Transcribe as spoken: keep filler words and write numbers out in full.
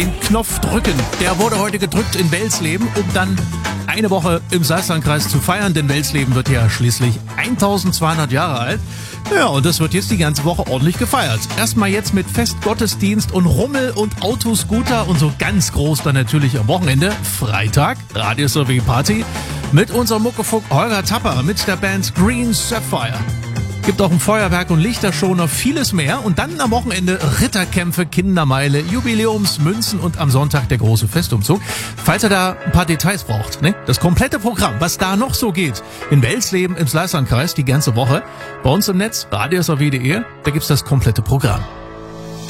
Den Knopf drücken. Der wurde heute gedrückt in Welsleben, um dann eine Woche im Salzlandkreis zu feiern, denn Welsleben wird ja schließlich eintausendzweihundert Jahre alt. Ja, und das wird jetzt die ganze Woche ordentlich gefeiert. Erstmal jetzt mit Festgottesdienst und Rummel und Autoscooter und so ganz groß dann natürlich am Wochenende, Freitag, Radio Sowie Party, mit unserem Muckefuck Holger Tapper, mit der Band Green Sapphire. Gibt auch ein Feuerwerk und Lichtershow, noch vieles mehr. Und dann am Wochenende Ritterkämpfe, Kindermeile, Jubiläumsmünzen und am Sonntag der große Festumzug. Falls ihr da ein paar Details braucht, ne? Das komplette Programm, was da noch so geht, in Welsleben im Salzlandkreis die ganze Woche, bei uns im Netz, radio sowie punkt de, da gibt's das komplette Programm.